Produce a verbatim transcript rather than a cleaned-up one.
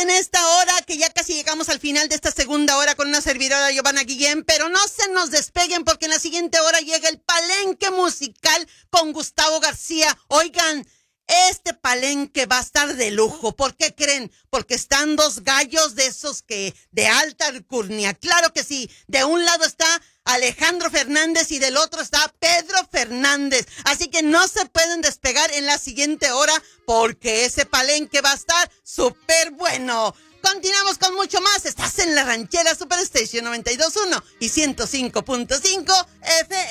en esta hora, que ya casi llegamos al final de esta segunda hora con una servidora Giovanna Guillén, pero no se nos despeguen porque en la siguiente hora llega el palenque musical con Gustavo García. Oigan, este palenque va a estar de lujo. ¿Por qué creen? Porque están dos gallos de esos que de alta alcurnia. Claro que sí. De un lado está Alejandro Fernández y del otro está Pedro Fernández. Así que no se pueden despegar en la siguiente hora porque ese palenque va a estar súper bueno. Continuamos con mucho más. Estás en la Ranchera Superstation noventa y dos punto uno y ciento cinco punto cinco F